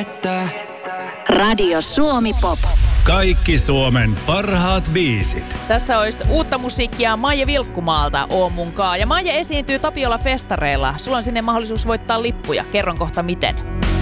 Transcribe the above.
että Radio Suomi Pop. Kaikki Suomen parhaat biisit. Tässä olisi uutta musiikkia Maija Vilkkumaalta Oomunkaa. Ja Maija esiintyy Tapiola-festareilla. Sulla on sinne mahdollisuus voittaa lippuja. Kerron kohta miten.